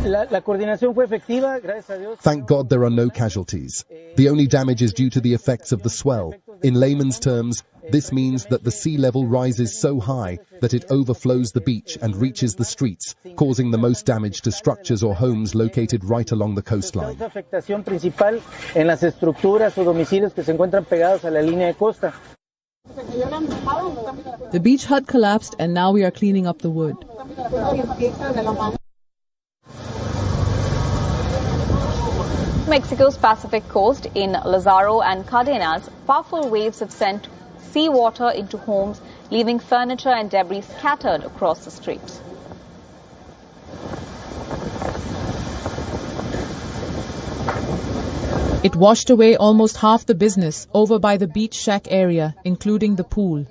Thank God there are no casualties. The only damage is due to the effects of the swell. In layman's terms, this means that the sea level rises so high that it overflows the beach and reaches the streets, causing the most damage to structures or homes located right along the coastline. The beach hut collapsed and now we are cleaning up the wood. Mexico's Pacific coast in Lazaro and Cardenas, powerful waves have sent seawater into homes, leaving furniture and debris scattered across the streets. It washed away almost half the business over by the beach shack area, including the pool.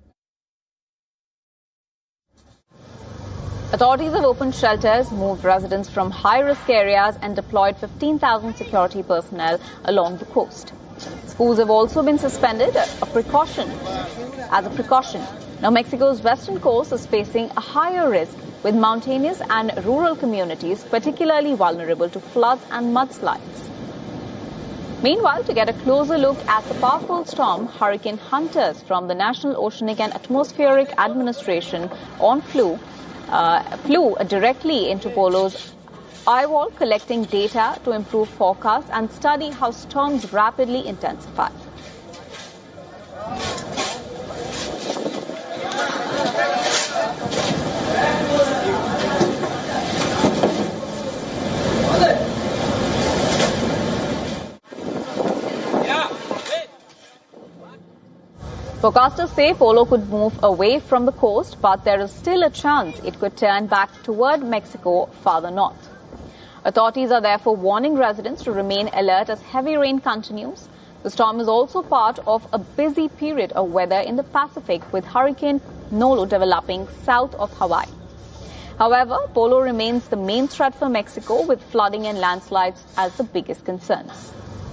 Authorities have opened shelters, moved residents from high-risk areas and deployed 15,000 security personnel along the coast. Schools have also been suspended as a precaution. Now, Mexico's western coast is facing a higher risk, with mountainous and rural communities particularly vulnerable to floods and mudslides. Meanwhile, to get a closer look at the powerful storm, hurricane hunters from the National Oceanic and Atmospheric Administration flew directly into Polo's eyewall, collecting data to improve forecasts and study how storms rapidly intensify. Forecasters say Polo could move away from the coast, but there is still a chance it could turn back toward Mexico farther north. Authorities are therefore warning residents to remain alert as heavy rain continues. The storm is also part of a busy period of weather in the Pacific, with Hurricane Nolo developing south of Hawaii. However, Polo remains the main threat for Mexico, with flooding and landslides as the biggest concerns.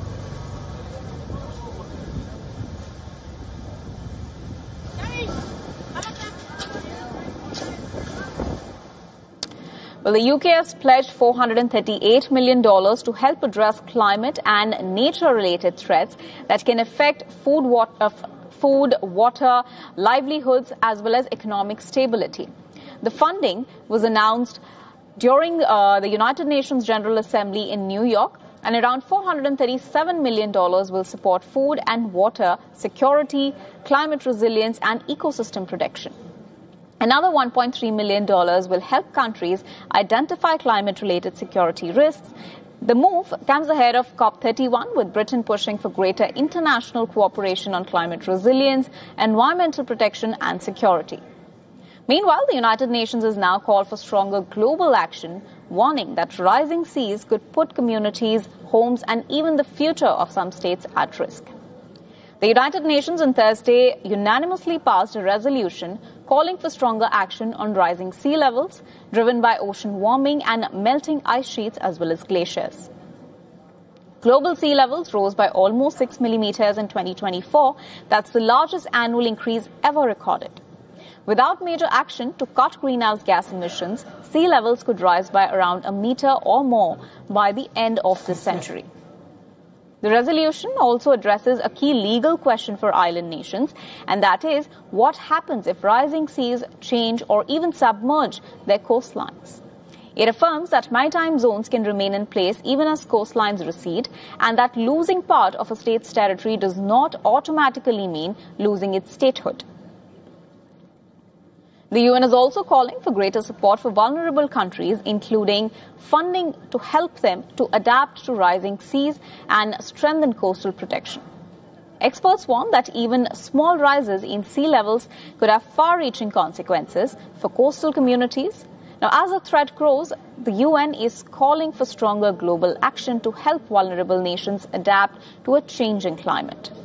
Well, the UK has pledged $438 million to help address climate and nature-related threats that can affect food, water, livelihoods, as well as economic stability. The funding was announced during the United Nations General Assembly in New York, and around $437 million will support food and water security, climate resilience, and ecosystem protection. Another $1.3 million will help countries identify climate-related security risks. The move comes ahead of COP31, with Britain pushing for greater international cooperation on climate resilience, environmental protection and security. Meanwhile, the United Nations has now called for stronger global action, warning that rising seas could put communities, homes and even the future of some states at risk. The United Nations on Thursday unanimously passed a resolution calling for stronger action on rising sea levels driven by ocean warming and melting ice sheets as well as glaciers. Global sea levels rose by almost 6 millimeters in 2024. That's the largest annual increase ever recorded. Without major action to cut greenhouse gas emissions, sea levels could rise by around a meter or more by the end of this century. The resolution also addresses a key legal question for island nations, and that is, what happens if rising seas change or even submerge their coastlines? It affirms that maritime zones can remain in place even as coastlines recede, and that losing part of a state's territory does not automatically mean losing its statehood. The UN is also calling for greater support for vulnerable countries, including funding to help them to adapt to rising seas and strengthen coastal protection. Experts warn that even small rises in sea levels could have far-reaching consequences for coastal communities. Now, as the threat grows, the UN is calling for stronger global action to help vulnerable nations adapt to a changing climate.